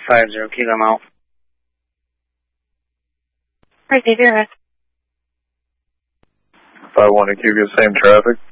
50, Kilo Mile. Right, Xavier. 51 to Cuba, same traffic.